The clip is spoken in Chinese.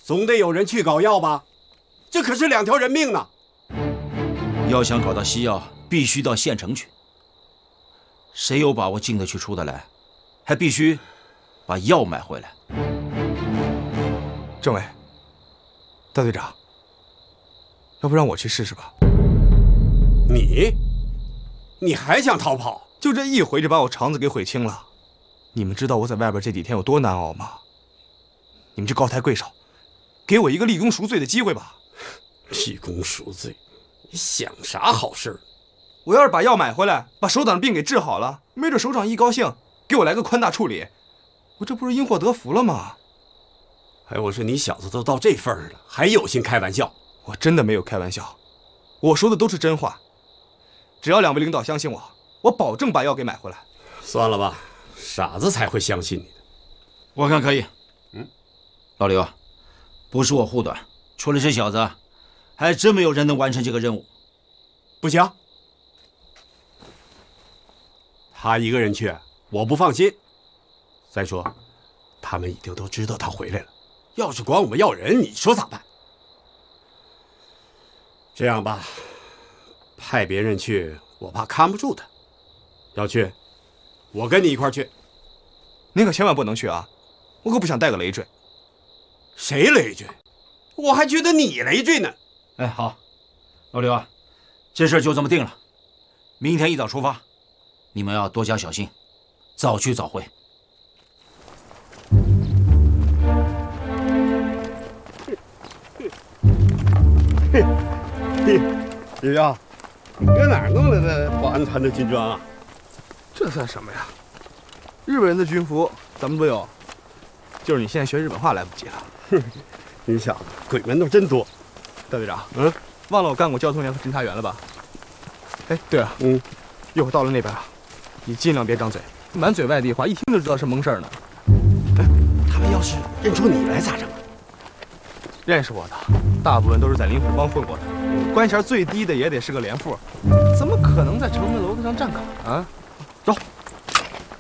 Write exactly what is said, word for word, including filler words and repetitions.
总得有人去搞药吧？这可是两条人命呢！ 要想搞到西药，必须到县城去。谁有把握进得去出得来，还必须把药买回来。 政委，大队长，要不让我去试试吧？ 你，你还想逃跑？ 就这一回就把我肠子给悔青了。你们知道我在外边这几天有多难熬吗？你们就高抬贵手，给我一个立功赎罪的机会吧。 立功赎罪，你想啥好事？ 我要是把药买回来，把首长的病给治好了，没准首长一高兴，给我来个宽大处理，我这不是因祸得福了吗？ 哎，我说你小子都到这份儿了，还有心开玩笑？ 我真的没有开玩笑，我说的都是真话。只要两位领导相信我，我保证把药给买回来。 算了吧，傻子才会相信你的。 我看可以。 嗯， 老刘，不是我护短，除了这小子，还真没有人能完成这个任务。 不行，他一个人去，我不放心。再说，他们一定都知道他回来了，要是管我们要人，你说咋办？这样吧，派别人去，我怕看不住他。要去，我跟你一块儿去。 您可千万不能去啊！我可不想带个累赘。 谁累赘？我还觉得你累赘呢。 哎，好，老刘啊，这事儿就这么定了。明天一早出发，你们要多加小心，早去早回。 李彪，你搁哪儿弄来的保安团的军装啊？ 这算什么呀？日本人的军服咱们都有，就是你现在学日本话来不及了。 哼，你小子鬼门都真多。 大队长， 嗯， 忘了我干过交通联合侦查员了吧？哎，对了， 嗯， 一会儿到了那边啊，你尽量别张嘴，满嘴外地话，一听就知道是蒙事儿呢。 哎，他们要是认出你来咋整啊？ 认识我的，大部分都是在灵虎帮混过的，官衔最低的也得是个连副，怎么可能在城门楼子上站岗啊？走。